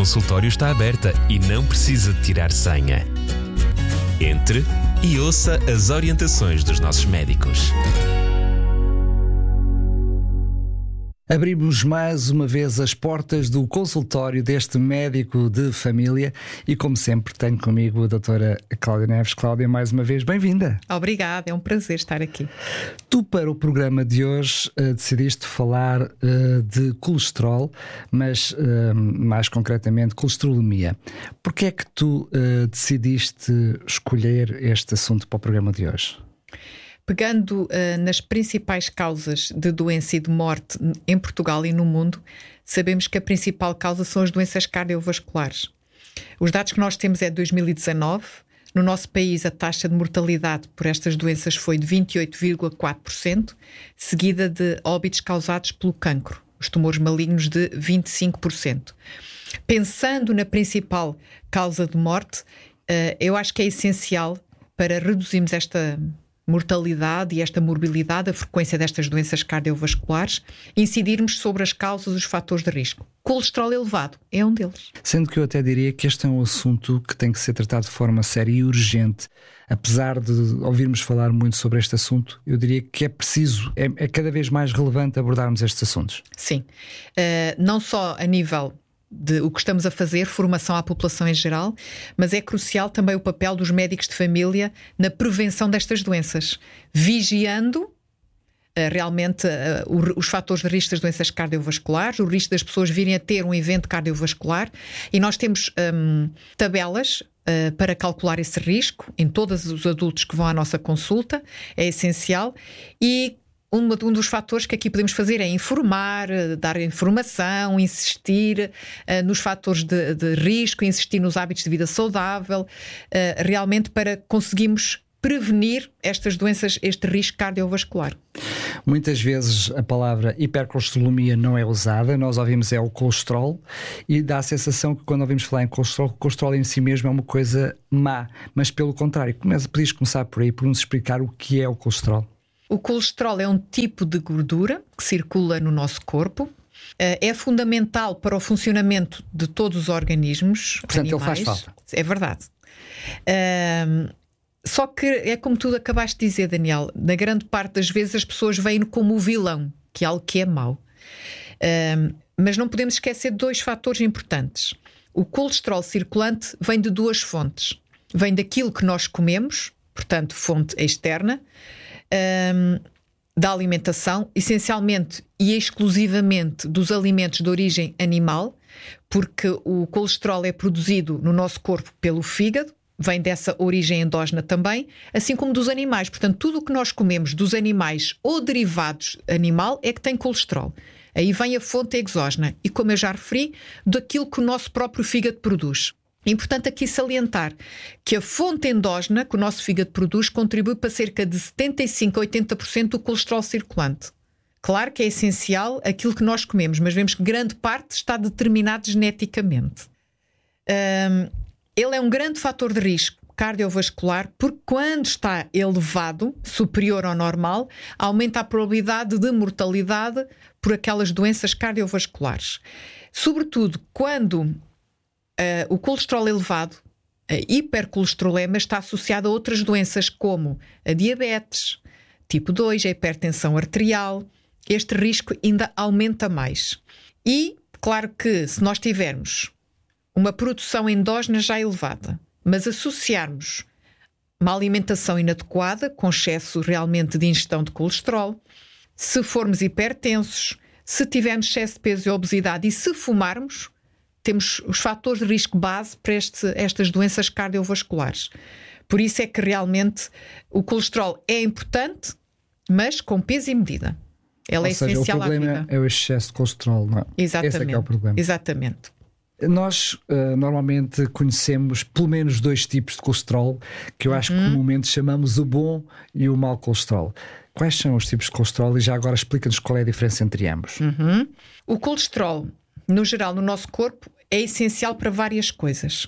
consultório está aberta e não precisa de tirar senha. Entre e ouça as orientações dos nossos médicos. Abrimos mais uma vez as portas do consultório deste médico de família e, como sempre, tenho comigo a doutora Cláudia Neves. Cláudia, mais uma vez, bem-vinda. Obrigada, é um prazer estar aqui. Tu, para o programa de hoje, decidiste falar de colesterol, mas mais concretamente colesterolemia. Porquê é que tu decidiste escolher este assunto para o programa de hoje? Pegando nas principais causas de doença e de morte em Portugal e no mundo, sabemos que a principal causa são as doenças cardiovasculares. Os dados que nós temos é de 2019. No nosso país, a taxa de mortalidade por estas doenças foi de 28,4%, seguida de óbitos causados pelo cancro, os tumores malignos, de 25%. Pensando na principal causa de morte, eu acho que é essencial para reduzirmos esta mortalidade e esta morbilidade, a frequência destas doenças cardiovasculares, incidirmos sobre as causas e os fatores de risco. Colesterol elevado é um deles. Sendo que eu até diria que este é um assunto que tem que ser tratado de forma séria e urgente. Apesar de ouvirmos falar muito sobre este assunto, eu diria que é preciso, é cada vez mais relevante abordarmos estes assuntos. Sim. Não só a nível de o que estamos a fazer, formação à população em geral, mas é crucial também o papel dos médicos de família na prevenção destas doenças, vigiando realmente os fatores de risco das doenças cardiovasculares, o risco das pessoas virem a ter um evento cardiovascular, e nós temos tabelas para calcular esse risco em todos os adultos que vão à nossa consulta, é essencial. E um dos fatores que aqui podemos fazer é informar, dar informação, insistir nos fatores de risco, insistir nos hábitos de vida saudável, realmente para conseguirmos prevenir estas doenças, este risco cardiovascular. Muitas vezes a palavra hipercolesterolemia não é usada, nós ouvimos é o colesterol e dá a sensação que quando ouvimos falar em colesterol, o colesterol em si mesmo é uma coisa má, mas pelo contrário, podias começar por aí, por nos explicar o que é o colesterol. O colesterol é um tipo de gordura que circula no nosso corpo. É fundamental para o funcionamento de todos os organismos. Portanto, animais. Ele faz falta. É verdade. Só que é como tu acabaste de dizer, Daniel, na grande parte das vezes as pessoas veem-no como o vilão, que é algo que é mau. Mas não podemos esquecer de dois fatores importantes. O colesterol circulante vem de duas fontes. Vem daquilo que nós comemos, portanto, fonte externa, da alimentação, essencialmente e exclusivamente dos alimentos de origem animal, porque o colesterol é produzido no nosso corpo pelo fígado, vem dessa origem endógena também, assim como dos animais. Portanto, tudo o que nós comemos dos animais ou derivados animal é que tem colesterol. Aí vem a fonte exógena e, como eu já referi, daquilo que o nosso próprio fígado produz. É importante aqui salientar que a fonte endógena que o nosso fígado produz contribui para cerca de 75% a 80% do colesterol circulante. Claro que é essencial aquilo que nós comemos, mas vemos que grande parte está determinado geneticamente. Ele é um grande fator de risco cardiovascular porque quando está elevado, superior ao normal, aumenta a probabilidade de mortalidade por aquelas doenças cardiovasculares. Sobretudo quando o colesterol elevado, a hipercolesterolema, está associado a outras doenças como a diabetes, tipo 2, a hipertensão arterial. Este risco ainda aumenta mais. E, claro que se nós tivermos uma produção endógena já elevada, mas associarmos uma alimentação inadequada, com excesso realmente de ingestão de colesterol, se formos hipertensos, se tivermos excesso de peso e obesidade e se fumarmos, temos os fatores de risco base para estas doenças cardiovasculares. Por isso é que realmente o colesterol é importante, mas com peso e medida. Ela é essencial à vida. O problema é o excesso de colesterol, não é? Exatamente. Esse é que é o problema. Exatamente. Nós normalmente conhecemos pelo menos dois tipos de colesterol, que eu acho que comumente chamamos o bom e o mau colesterol. Quais são os tipos de colesterol e já agora explica-nos qual é a diferença entre ambos? O colesterol, no geral, no nosso corpo, é essencial para várias coisas.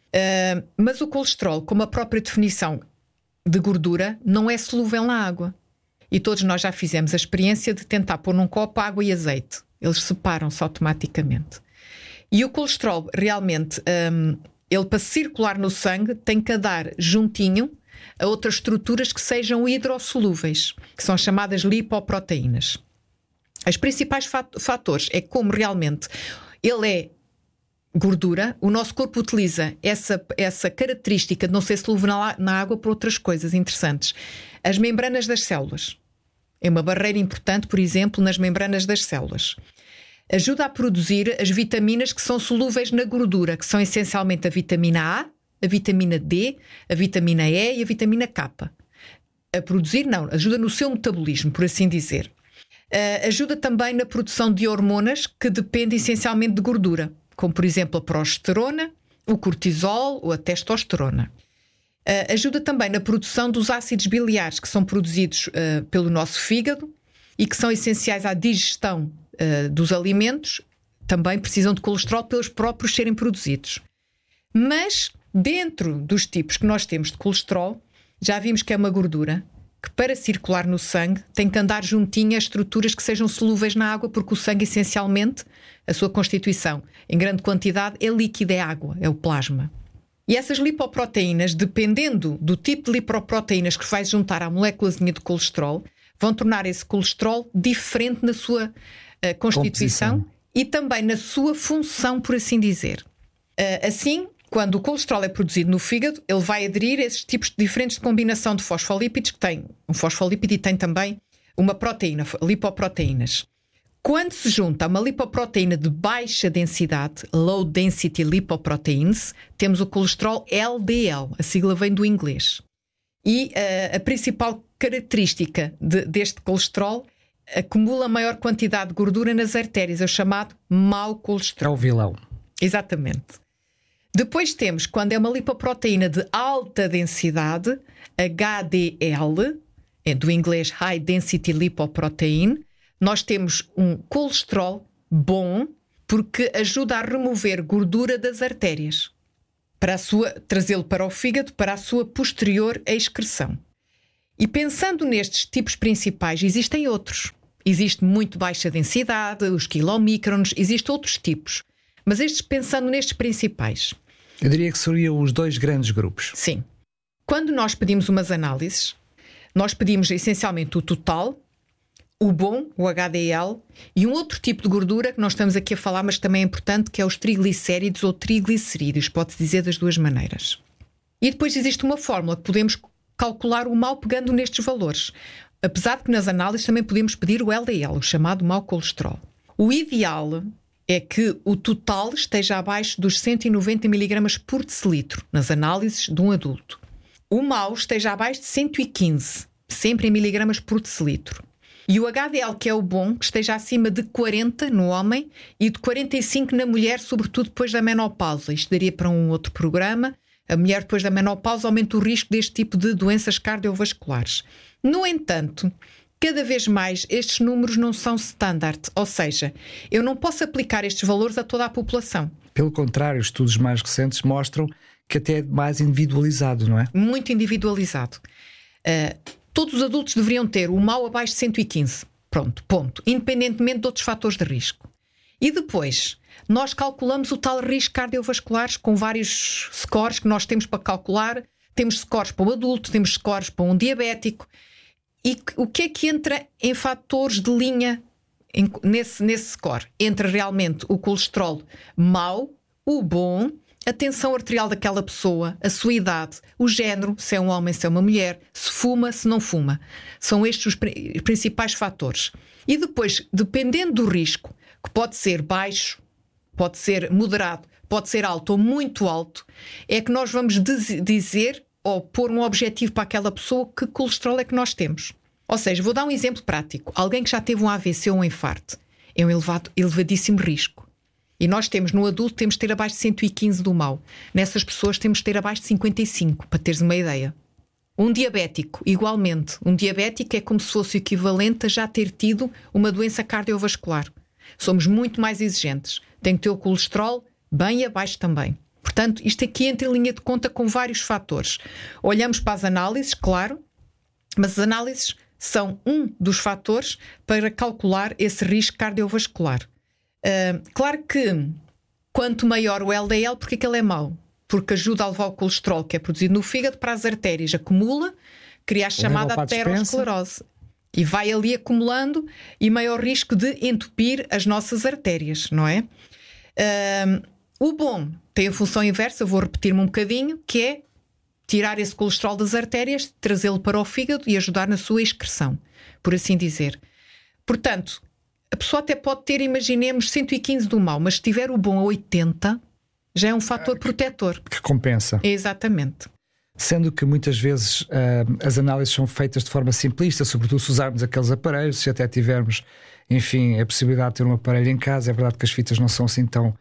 Mas o colesterol, como a própria definição de gordura, não é solúvel na água. E todos nós já fizemos a experiência de tentar pôr num copo água e azeite. Eles separam-se automaticamente. E o colesterol, realmente, ele para circular no sangue tem que andar juntinho a outras estruturas que sejam hidrossolúveis, que são as chamadas lipoproteínas. Os principais fatores é como realmente ele é gordura, o nosso corpo utiliza essa característica de não ser solúvel na água para outras coisas interessantes. As membranas das células. É uma barreira importante, por exemplo, nas membranas das células. Ajuda a produzir as vitaminas que são solúveis na gordura, que são essencialmente a vitamina A, a vitamina D, a vitamina E e a vitamina K. A produzir, não, ajuda no seu metabolismo, por assim dizer. Ajuda também na produção de hormonas que dependem essencialmente de gordura, como por exemplo a progesterona, o cortisol ou a testosterona. Ajuda também na produção dos ácidos biliares que são produzidos pelo nosso fígado e que são essenciais à digestão dos alimentos. Também precisam de colesterol pelos próprios serem produzidos. Mas dentro dos tipos que nós temos de colesterol, já vimos que é uma gordura que para circular no sangue tem que andar juntinho a estruturas que sejam solúveis na água, porque o sangue essencialmente, a sua constituição em grande quantidade é líquido, é água, é o plasma. E essas lipoproteínas, dependendo do tipo de lipoproteínas que vai juntar à moléculazinha de colesterol, vão tornar esse colesterol diferente na sua constituição e também na sua função, por assim dizer. Assim, quando o colesterol é produzido no fígado, ele vai aderir a esses tipos diferentes de combinação de fosfolípidos, que tem um fosfolípido e tem também uma proteína, lipoproteínas. Quando se junta uma lipoproteína de baixa densidade, Low Density Lipoproteins, temos o colesterol LDL, a sigla vem do inglês. E a principal característica deste colesterol acumula maior quantidade de gordura nas artérias, é o chamado mau colesterol. É o vilão. Exatamente. Depois temos, quando é uma lipoproteína de alta densidade, HDL, é do inglês High Density Lipoprotein, nós temos um colesterol bom porque ajuda a remover gordura das artérias, para trazê-lo para o fígado, para a sua posterior excreção. E pensando nestes tipos principais, existem outros. Existe muito baixa densidade, os quilomicrons, existem outros tipos. Mas pensando nestes principais. Eu diria que seriam os dois grandes grupos. Sim. Quando nós pedimos umas análises, nós pedimos essencialmente o total, o bom, o HDL, e um outro tipo de gordura que nós estamos aqui a falar, mas também é importante, que é os triglicéridos ou triglicerídeos, pode-se dizer das duas maneiras. E depois existe uma fórmula que podemos calcular o mau pegando nestes valores. Apesar de que nas análises também podemos pedir o LDL, o chamado mau colesterol. O ideal é que o total esteja abaixo dos 190 mg por decilitro, nas análises de um adulto. O mau esteja abaixo de 115, sempre em miligramas por decilitro. E o HDL, que é o bom, que esteja acima de 40 no homem e de 45 na mulher, sobretudo depois da menopausa. Isto daria para um outro programa. A mulher depois da menopausa aumenta o risco deste tipo de doenças cardiovasculares. No entanto, cada vez mais estes números não são standard, ou seja, eu não posso aplicar estes valores a toda a população. Pelo contrário, estudos mais recentes mostram que até é mais individualizado, não é? Muito individualizado. Todos os adultos deveriam ter o mau abaixo de 115. Pronto, ponto. Independentemente de outros fatores de risco. E depois, nós calculamos o tal risco cardiovascular com vários scores que nós temos para calcular. Temos scores para o adulto, temos scores para um diabético. E o que é que entra em fatores de linha nesse score? Entra realmente o colesterol mau, o bom, a tensão arterial daquela pessoa, a sua idade, o género, se é um homem, se é uma mulher, se fuma, se não fuma. São estes os principais fatores. E depois, dependendo do risco, que pode ser baixo, pode ser moderado, pode ser alto ou muito alto, é que nós vamos dizer ou pôr um objetivo para aquela pessoa que colesterol é que nós temos. Ou seja, vou dar um exemplo prático. Alguém que já teve um AVC ou um infarto é um elevadíssimo risco. E nós temos, no adulto, temos de ter abaixo de 115 do mau. Nessas pessoas temos de ter abaixo de 55, para teres uma ideia. Um diabético, igualmente. Um diabético é como se fosse o equivalente a já ter tido uma doença cardiovascular. Somos muito mais exigentes. Tem que ter o colesterol bem abaixo também. Portanto, isto aqui entra em linha de conta com vários fatores. Olhamos para as análises, claro, mas as análises são um dos fatores para calcular esse risco cardiovascular. Claro que Quanto maior o LDL, porque é que ele é mau? Porque ajuda a levar o colesterol que é produzido no fígado para as artérias, acumula, cria a chamada aterosclerose e vai ali acumulando e maior risco de entupir as nossas artérias, não é? O bom tem a função inversa, vou repetir-me um bocadinho, que é tirar esse colesterol das artérias, trazê-lo para o fígado e ajudar na sua excreção, por assim dizer. Portanto, a pessoa até pode ter, imaginemos, 115 do mau, mas se tiver o bom a 80, já é um fator protetor. Que compensa. Exatamente. Sendo que muitas vezes as análises são feitas de forma simplista, sobretudo se usarmos aqueles aparelhos, se até tivermos, enfim, a possibilidade de ter um aparelho em casa. É verdade que as fitas não são assim tão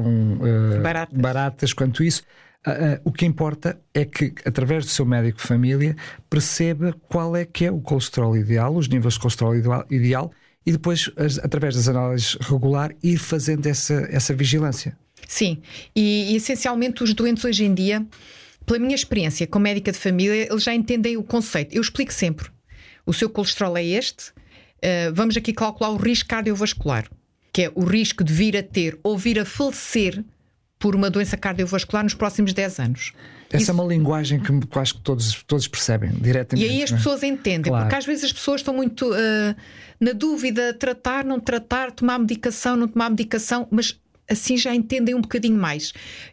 baratas quanto isso. O que importa é que, através do seu médico de família, perceba qual é que é o colesterol ideal, os níveis de colesterol ideal, e depois, através das análises regular, ir fazendo essa vigilância. Sim, e essencialmente os doentes hoje em dia, pela minha experiência como médica de família, eles já entendem o conceito. Eu explico sempre: o seu colesterol é este, vamos aqui calcular o risco cardiovascular, que é o risco de vir a ter ou vir a falecer por uma doença cardiovascular nos próximos 10 anos. Essa é uma linguagem que acho que todos percebem diretamente. E aí as pessoas entendem, claro. Porque às vezes as pessoas estão muito na dúvida, tratar, não tratar, tomar medicação, não tomar medicação, mas assim já entendem um bocadinho mais.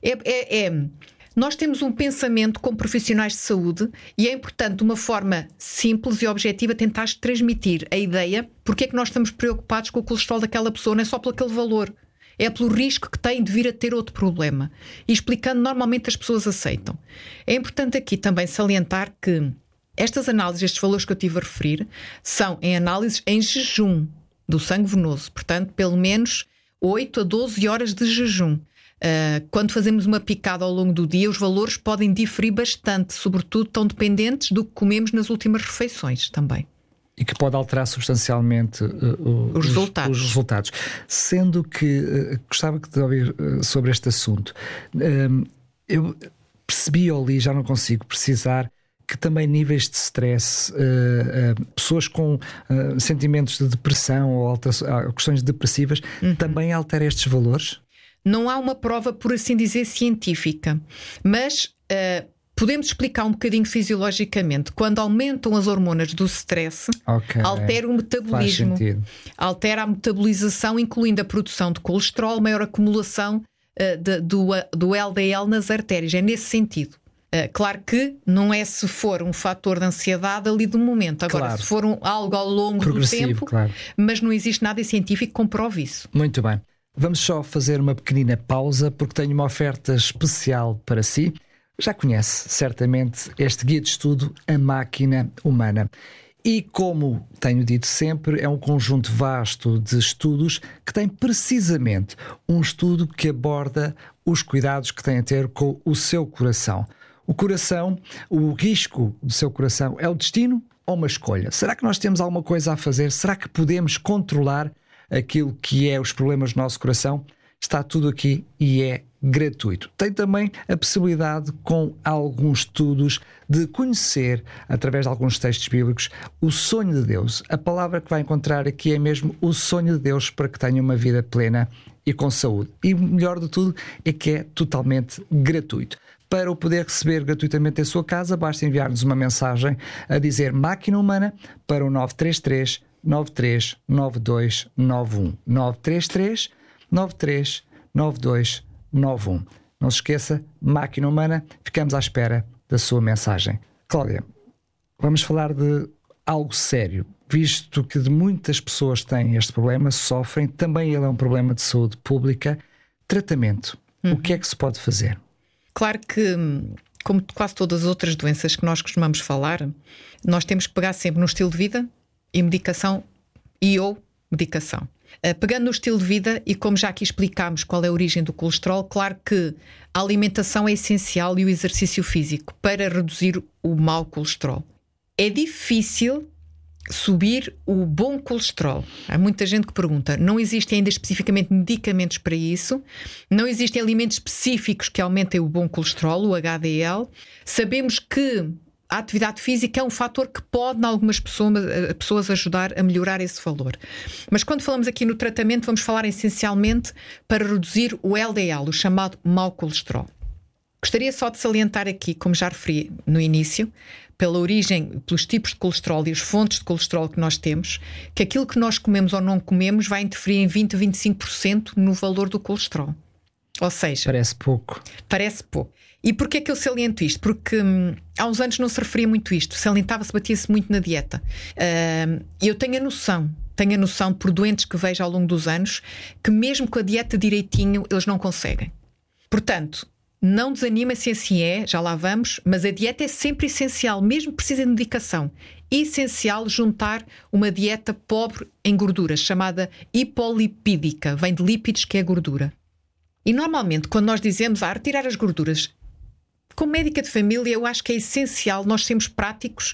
Nós temos um pensamento como profissionais de saúde e é importante, de uma forma simples e objetiva, tentar transmitir a ideia porque é que nós estamos preocupados com o colesterol daquela pessoa, não é só por aquele valor. É pelo risco que tem de vir a ter outro problema. E explicando, normalmente as pessoas aceitam. É importante aqui também salientar que estas análises, estes valores que eu estive a referir, são em análises em jejum do sangue venoso. Portanto, pelo menos 8 a 12 horas de jejum. Quando fazemos uma picada ao longo do dia, os valores podem diferir bastante. Sobretudo, estão dependentes do que comemos nas últimas refeições também. E que pode alterar substancialmente os resultados. Sendo que gostava de ouvir sobre este assunto. Eu percebi ou li, já não consigo precisar, que também níveis de stress, pessoas com sentimentos de depressão ou questões depressivas, também alteram estes valores? Não há uma prova, por assim dizer, científica, mas podemos explicar um bocadinho fisiologicamente. Quando aumentam as hormonas do stress, altera o metabolismo, altera a metabolização, incluindo a produção de colesterol, maior acumulação do LDL nas artérias. É nesse sentido. Claro que não é se for um fator de ansiedade ali do momento. Agora, se for algo ao longo do tempo, mas não existe nada científico que comprove isso. Muito bem. Vamos só fazer uma pequenina pausa porque tenho uma oferta especial para si. Já conhece certamente este guia de estudo, A Máquina Humana. E como tenho dito sempre, é um conjunto vasto de estudos que tem precisamente um estudo que aborda os cuidados que tem a ter com o seu coração. O coração, o risco do seu coração é o destino ou uma escolha? Será que nós temos alguma coisa a fazer? Será que podemos controlar aquilo que é os problemas do nosso coração? Está tudo aqui e é gratuito. Tem também a possibilidade, com alguns estudos, de conhecer, através de alguns textos bíblicos, o sonho de Deus. A palavra que vai encontrar aqui é mesmo o sonho de Deus para que tenha uma vida plena e com saúde. E o melhor de tudo é que é totalmente gratuito. Para o poder receber gratuitamente em sua casa, basta enviar-nos uma mensagem a dizer Máquina Humana para o 933 93 92 91. 933 93 92 91. Não se esqueça, Máquina Humana, ficamos à espera da sua mensagem. Cláudia, vamos falar de algo sério, visto que de muitas pessoas têm este problema, sofrem, também ele é um problema de saúde pública. Tratamento, o que é que se pode fazer? Claro que, como quase todas as outras doenças que nós costumamos falar, nós temos que pegar sempre no estilo de vida e medicação ou medicação. Pegando no estilo de vida, e como já aqui explicámos qual é a origem do colesterol, claro que a alimentação é essencial e o exercício físico para reduzir o mau colesterol. É difícil subir o bom colesterol. Há muita gente que pergunta, não existem ainda especificamente medicamentos para isso, não existem alimentos específicos que aumentem o bom colesterol, o HDL. Sabemos que a atividade física é um fator que pode, em algumas pessoas, ajudar a melhorar esse valor. Mas quando falamos aqui no tratamento, vamos falar essencialmente para reduzir o LDL, o chamado mau colesterol. Gostaria só de salientar aqui, como já referi no início, pela origem, pelos tipos de colesterol e as fontes de colesterol que nós temos, que aquilo que nós comemos ou não comemos vai interferir em 20 a 25% no valor do colesterol. Ou seja... Parece pouco. Parece pouco. E porquê é que eu saliento isto? Porque há uns anos não se referia muito isto, salientava-se, batia-se muito na dieta. E eu tenho a noção por doentes que vejo ao longo dos anos, que mesmo com a dieta direitinho, eles não conseguem. Portanto, não desanima se assim é, já lá vamos, mas a dieta é sempre essencial, mesmo que precise de medicação. É essencial juntar uma dieta pobre em gorduras, chamada hipolipídica, vem de lípidos, que é gordura. E normalmente, quando nós dizemos retirar as gorduras, como médica de família, eu acho que é essencial nós sermos práticos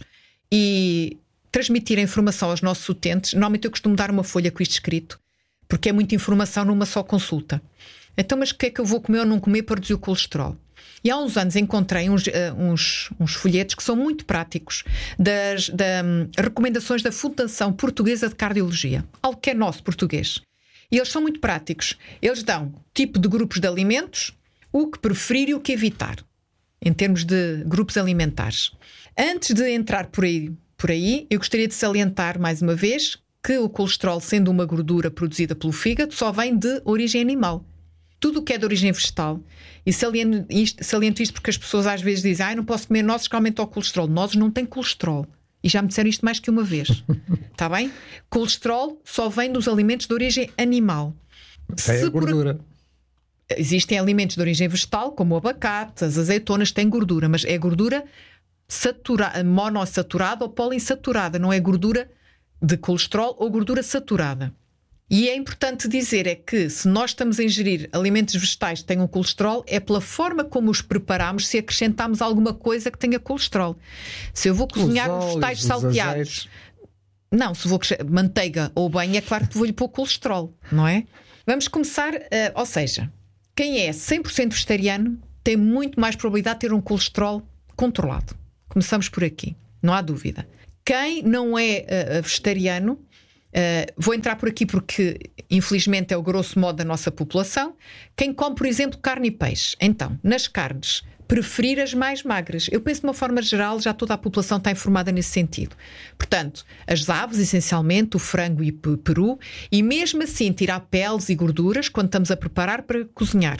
e transmitir a informação aos nossos utentes. Normalmente eu costumo dar uma folha com isto escrito, porque é muita informação numa só consulta. Então, mas o que é que eu vou comer ou não comer para reduzir o colesterol? E há uns anos encontrei uns folhetos que são muito práticos das recomendações da Fundação Portuguesa de Cardiologia, algo que é nosso português. E eles são muito práticos. Eles dão tipo de grupos de alimentos, o que preferir e o que evitar, em termos de grupos alimentares. Antes de entrar por aí, eu gostaria de salientar mais uma vez que o colesterol, sendo uma gordura produzida pelo fígado, só vem de origem animal. Tudo o que é de origem vegetal, e saliento isto porque as pessoas às vezes dizem não posso comer nozes que aumentam o colesterol. Nozes não têm colesterol. E já me disseram isto mais que uma vez. Está bem? Colesterol só vem dos alimentos de origem animal. É gordura. Existem alimentos de origem vegetal, como o abacate, as azeitonas, têm gordura, mas é gordura monossaturada ou poliinsaturada, não é gordura de colesterol ou gordura saturada. E é importante dizer é que se nós estamos a ingerir alimentos vegetais que tenham colesterol, é pela forma como os preparamos, se acrescentamos alguma coisa que tenha colesterol. Se eu vou cozinhar os vegetais salteados, não, se vou manteiga ou banho, é claro que vou-lhe pôr colesterol, não é? Vamos começar, ou seja, quem é 100% vegetariano tem muito mais probabilidade de ter um colesterol controlado. Começamos por aqui, não há dúvida. Quem não é vegetariano, vou entrar por aqui porque infelizmente é o grosso modo da nossa população. Quem come, por exemplo, carne e peixe, então, nas carnes, preferir as mais magras. Eu penso de uma forma geral, já toda a população está informada nesse sentido. Portanto, as aves, essencialmente, o frango e o peru, e mesmo assim tirar peles e gorduras quando estamos a preparar para cozinhar.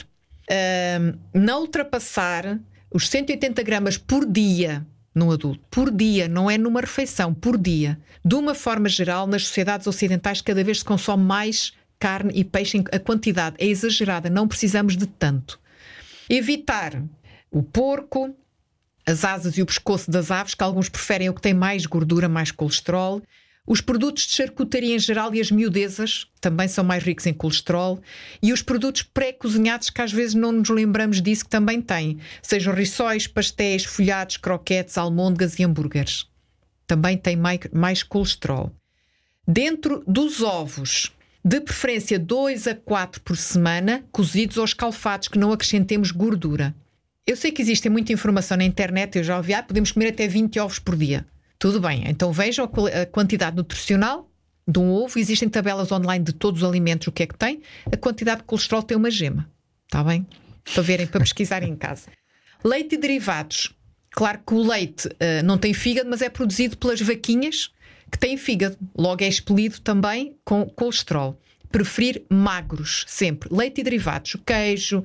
Não ultrapassar os 180 gramas por dia num adulto. Por dia, não é numa refeição, por dia. De uma forma geral, nas sociedades ocidentais cada vez se consome mais carne e peixe. A quantidade é exagerada, não precisamos de tanto. Evitar o porco, as asas e o pescoço das aves, que alguns preferem o que tem mais gordura, mais colesterol. Os produtos de charcutaria em geral e as miudezas também são mais ricos em colesterol. E os produtos pré-cozinhados, que às vezes não nos lembramos disso, que também têm. Sejam rissóis, pastéis, folhados, croquetes, almôndegas e hambúrgueres. Também têm mais colesterol. Dentro dos ovos, de preferência 2 a 4 por semana, cozidos ou escalfados, que não acrescentemos gordura. Eu sei que existe muita informação na internet, eu já ouvi, podemos comer até 20 ovos por dia. Tudo bem, então vejam a quantidade nutricional de um ovo. Existem tabelas online de todos os alimentos, o que é que tem. A quantidade de colesterol tem uma gema. Está bem? Para verem, para pesquisarem em casa. Leite e derivados. Claro que o leite não tem fígado, mas é produzido pelas vaquinhas que têm fígado. Logo é expelido também com colesterol. Preferir magros, sempre. Leite e derivados. O queijo,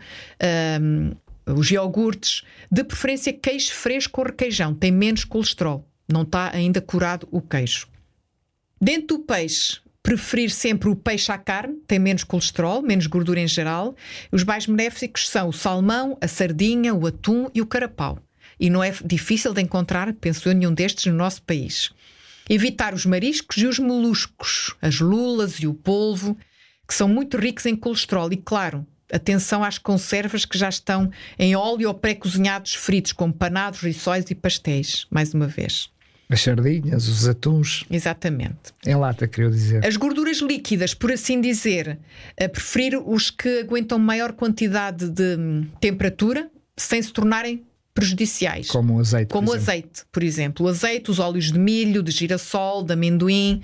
os iogurtes. De preferência queijo fresco ou requeijão. Tem menos colesterol. Não está ainda curado o queijo. Dentro do peixe, preferir sempre o peixe à carne, tem menos colesterol, menos gordura em geral. Os mais benéficos são o salmão, a sardinha, o atum e o carapau. E não é difícil de encontrar, penso eu, nenhum destes no nosso país. Evitar os mariscos e os moluscos, as lulas e o polvo, que são muito ricos em colesterol. E claro, atenção às conservas que já estão em óleo ou pré-cozinhados fritos, como panados, rissóis e pastéis, mais uma vez. As sardinhas, os atuns. Exatamente. Em lata, queria dizer. As gorduras líquidas, por assim dizer, preferir os que aguentam maior quantidade de temperatura, sem se tornarem prejudiciais. Como o azeite. Como o azeite, por exemplo. O azeite, os óleos de milho, de girassol, de amendoim.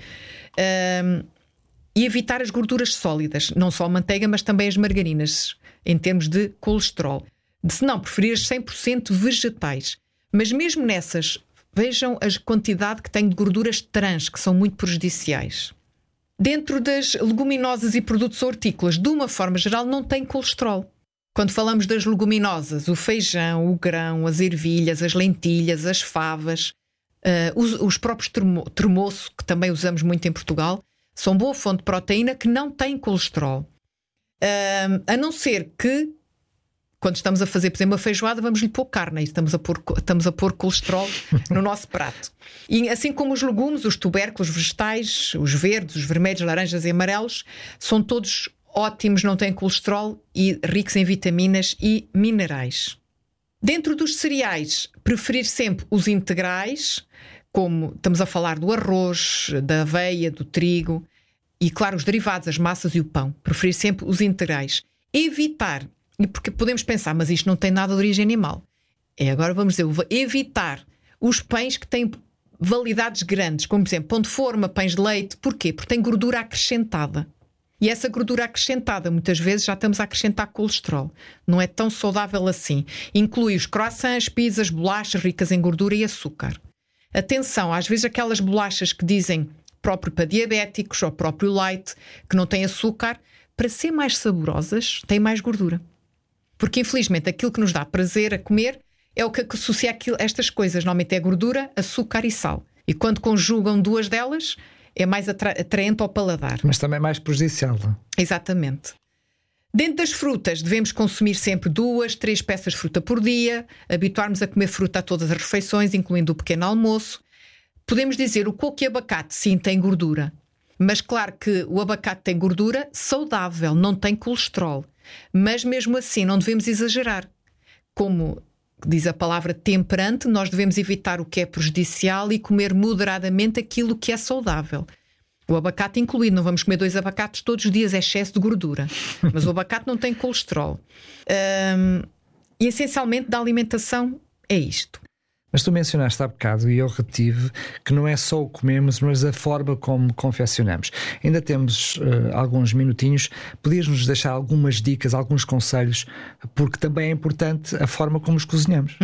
E evitar as gorduras sólidas, não só a manteiga, mas também as margarinas, em termos de colesterol. Se não, preferir 100% vegetais. Mas mesmo nessas, vejam a quantidade que tem de gorduras trans, que são muito prejudiciais. Dentro das leguminosas e produtos hortícolas, de uma forma geral, não tem colesterol. Quando falamos das leguminosas, o feijão, o grão, as ervilhas, as lentilhas, as favas, os próprios termoço, que também usamos muito em Portugal, são boa fonte de proteína que não tem colesterol. A não ser que, quando estamos a fazer, por exemplo, uma feijoada, vamos-lhe pôr carne, e estamos a pôr colesterol no nosso prato. E assim como os legumes, os tubérculos, os vegetais, os verdes, os vermelhos, laranjas e amarelos, são todos ótimos, não têm colesterol e ricos em vitaminas e minerais. Dentro dos cereais, preferir sempre os integrais, como estamos a falar do arroz, da aveia, do trigo e, claro, os derivados, as massas e o pão. Preferir sempre os integrais. Evitar, e porque podemos pensar, mas isto não tem nada de origem animal. Agora vamos dizer, evitar os pães que têm validades grandes, como por exemplo, pão de forma, pães de leite. Porquê? Porque tem gordura acrescentada. E essa gordura acrescentada, muitas vezes já estamos a acrescentar colesterol. Não é tão saudável assim. Inclui os croissants, pizzas, bolachas ricas em gordura e açúcar. Atenção, às vezes aquelas bolachas que dizem próprio para diabéticos ou próprio light, que não têm açúcar, para ser mais saborosas, têm mais gordura. Porque infelizmente aquilo que nos dá prazer a comer é o que associa estas coisas. Normalmente é gordura, açúcar e sal. E quando conjugam duas delas, é mais atraente ao paladar. Mas também é mais prejudicial. Exatamente. Dentro das frutas, devemos consumir sempre 2, 3 peças de fruta por dia, habituarmos a comer fruta a todas as refeições, incluindo o pequeno almoço. Podemos dizer o coco e abacate, sim, tem gordura. Mas claro que o abacate tem gordura saudável, não tem colesterol. Mas mesmo assim não devemos exagerar. Como diz a palavra temperante, nós devemos evitar o que é prejudicial e comer moderadamente aquilo que é saudável. O abacate incluído, não vamos comer 2 abacates todos os dias, é excesso de gordura. Mas o abacate não tem colesterol. E essencialmente da alimentação é isto. Mas tu mencionaste há bocado, e eu retive, que não é só o que comemos, mas a forma como confeccionamos. Ainda temos alguns minutinhos. Podias-nos deixar algumas dicas, alguns conselhos, porque também é importante a forma como os cozinhamos.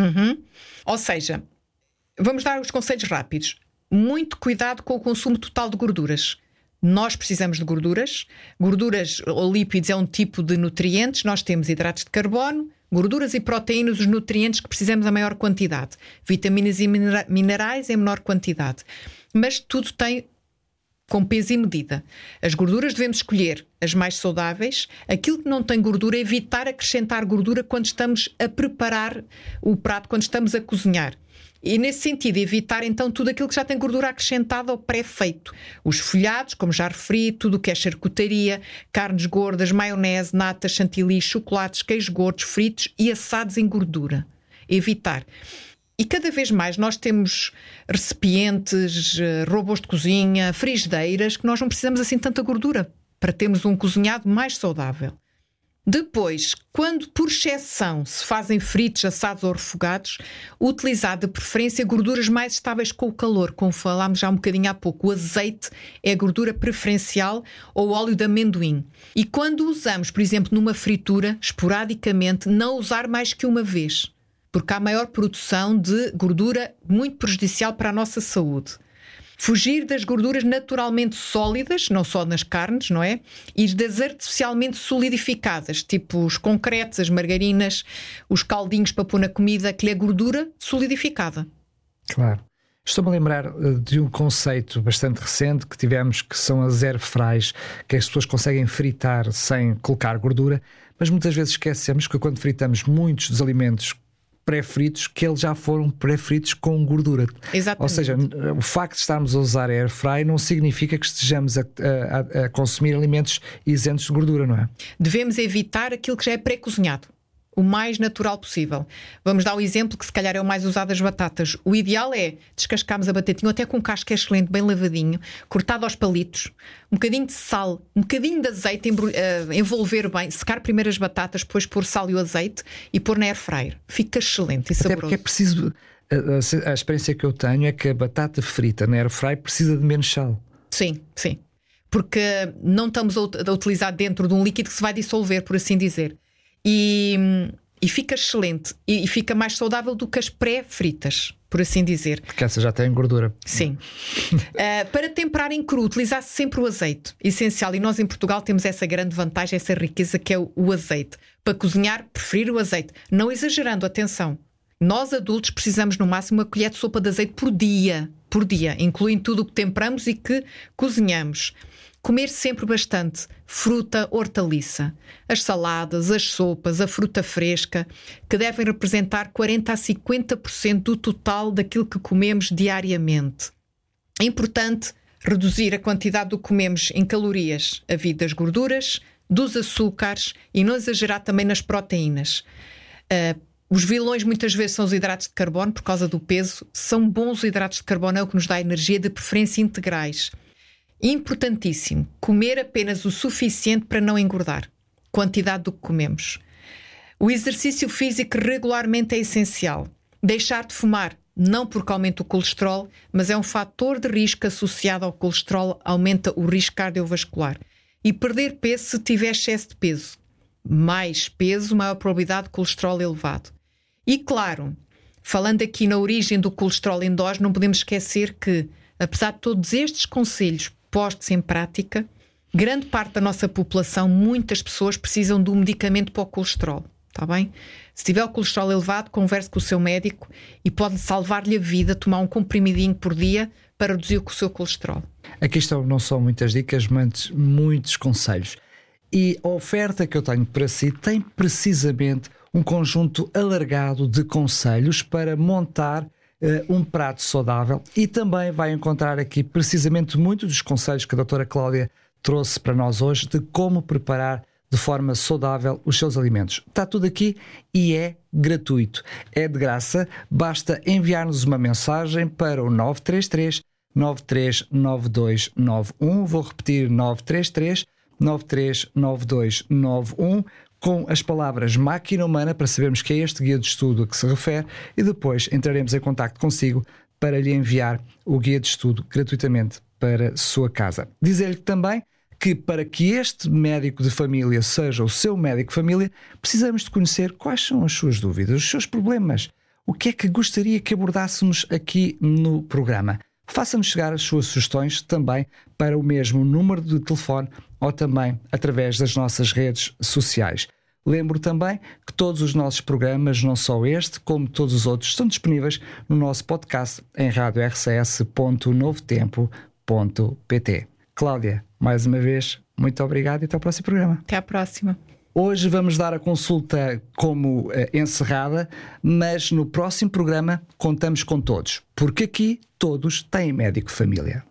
Ou seja, vamos dar os conselhos rápidos. Muito cuidado com o consumo total de gorduras. Nós precisamos de gorduras. Gorduras ou lípidos é um tipo de nutrientes. Nós temos hidratos de carbono, gorduras e proteínas, os nutrientes que precisamos a maior quantidade. Vitaminas e minerais em menor quantidade. Mas tudo tem com peso e medida. As gorduras devemos escolher as mais saudáveis. Aquilo que não tem gordura, evitar acrescentar gordura quando estamos a preparar o prato, quando estamos a cozinhar. E nesse sentido, evitar então tudo aquilo que já tem gordura acrescentada ou pré-feito. Os folhados, como já referi, tudo o que é charcutaria, carnes gordas, maionese, natas, chantilly, chocolates, queijos gordos, fritos e assados em gordura. Evitar. E cada vez mais nós temos recipientes, robôs de cozinha, frigideiras, que nós não precisamos assim tanta gordura para termos um cozinhado mais saudável. Depois, quando por exceção se fazem fritos, assados ou refogados, utilizar de preferência gorduras mais estáveis com o calor, como falámos já um bocadinho há pouco. O azeite é a gordura preferencial ou o óleo de amendoim. E quando usamos, por exemplo, numa fritura, esporadicamente, não usar mais que uma vez, porque há maior produção de gordura muito prejudicial para a nossa saúde. Fugir das gorduras naturalmente sólidas, não só nas carnes, não é? E das artificialmente solidificadas, tipo os concretos, as margarinas, os caldinhos para pôr na comida, que é gordura solidificada. Claro. Estou-me a lembrar de um conceito bastante recente que tivemos, que são as air fries, que as pessoas conseguem fritar sem colocar gordura, mas muitas vezes esquecemos que quando fritamos muitos dos alimentos pré-fritos, que eles já foram pré-fritos com gordura. Exatamente. Ou seja, o facto de estarmos a usar air fry não significa que estejamos a consumir alimentos isentos de gordura, não é? Devemos evitar aquilo que já é pré-cozinhado. o mais natural possível. Vamos dar o exemplo que se calhar é o mais usado, as batatas. O ideal é descascarmos a batatinha até com um casco excelente, bem lavadinho, cortado aos palitos, um bocadinho de sal, um bocadinho de azeite, envolver bem, secar primeiro as batatas, depois pôr sal e o azeite e pôr na air fryer. Fica excelente e saboroso. Até porque é preciso, a experiência que eu tenho é que a batata frita na air fryer precisa de menos sal. Sim, sim. Porque não estamos a utilizar dentro de um líquido que se vai dissolver, por assim dizer. E fica excelente. E fica mais saudável do que as pré-fritas, por assim dizer. Porque essa já tem gordura. Sim. Para temperar em cru, utilizar sempre o azeite. Essencial. E nós em Portugal temos essa grande vantagem, essa riqueza que é o azeite. Para cozinhar, preferir o azeite. Não exagerando, atenção. Nós adultos precisamos no máximo uma colher de sopa de azeite por dia, incluindo tudo o que temperamos e que cozinhamos. Comer sempre bastante fruta, hortaliça, as saladas, as sopas, a fruta fresca, que devem representar 40% a 50% do total daquilo que comemos diariamente. É importante reduzir a quantidade do que comemos em calorias, a vida das gorduras, dos açúcares e não exagerar também nas proteínas. Os vilões muitas vezes são os hidratos de carbono por causa do peso. São bons os hidratos de carbono, é o que nos dá energia, de preferência integrais. Importantíssimo, comer apenas o suficiente para não engordar. Quantidade do que comemos. O exercício físico regularmente é essencial. Deixar de fumar, não porque aumenta o colesterol, mas é um fator de risco associado ao colesterol, aumenta o risco cardiovascular. E perder peso se tiver excesso de peso. Mais peso, maior probabilidade de colesterol elevado. E claro, falando aqui na origem do colesterol endógeno, não podemos esquecer que, apesar de todos estes conselhos postos em prática, grande parte da nossa população, muitas pessoas precisam de um medicamento para o colesterol. Está bem? Se tiver o colesterol elevado, converse com o seu médico e pode salvar-lhe a vida, tomar um comprimidinho por dia para reduzir o seu colesterol. Aqui estão não só muitas dicas, mas muitos conselhos. E a oferta que eu tenho para si tem precisamente um conjunto alargado de conselhos para montar um prato saudável, e também vai encontrar aqui precisamente muitos dos conselhos que a doutora Cláudia trouxe para nós hoje de como preparar de forma saudável os seus alimentos. Está tudo aqui e é gratuito. É de graça, basta enviar-nos uma mensagem para o 933 939291. Vou repetir: 933 939291, com as palavras máquina humana, para sabermos que é este guia de estudo a que se refere, e depois entraremos em contacto consigo para lhe enviar o guia de estudo gratuitamente para a sua casa. Dizer-lhe também que, para que este médico de família seja o seu médico de família, precisamos de conhecer quais são as suas dúvidas, os seus problemas. O que é que gostaria que abordássemos aqui no programa? Faça-nos chegar as suas sugestões também para o mesmo número de telefone ou também através das nossas redes sociais. Lembro também que todos os nossos programas, não só este, como todos os outros, estão disponíveis no nosso podcast em radiorcs.novotempo.pt. Cláudia, mais uma vez, muito obrigado e até ao próximo programa. Até à próxima. Hoje vamos dar a consulta como encerrada, mas no próximo programa contamos com todos, porque aqui todos têm médico de família.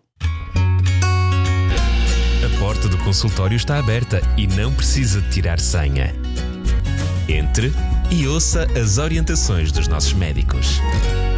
A porta do consultório está aberta e não precisa de tirar senha. Entre e ouça as orientações dos nossos médicos.